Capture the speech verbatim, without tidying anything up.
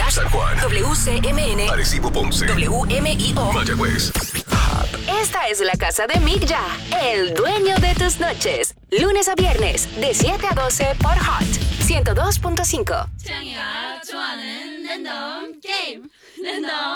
San Juan, W C M N, Arecibo, Ponce, W M I O, Mayagüez. Esta es la casa de Mick Ya, el dueño de tus noches. Lunes a viernes, de siete a doce por Hot ciento dos punto cinco. 창이가 좋아하는 랜덤 게임 랜덤